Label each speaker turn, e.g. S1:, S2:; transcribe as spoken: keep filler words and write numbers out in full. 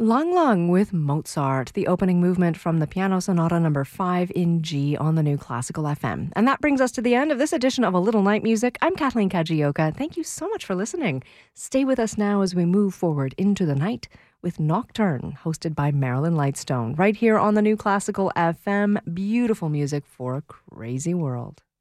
S1: Lang Lang with Mozart, the opening movement from the Piano Sonata number five in G on the New Classical F M. And that brings us to the end of this edition of A Little Night Music. I'm Kathleen Kajioka. Thank you so much for listening. Stay with us now as we move forward into the night with Nocturne, hosted by Marilyn Lightstone, right here on the New Classical F M. Beautiful music for a crazy world.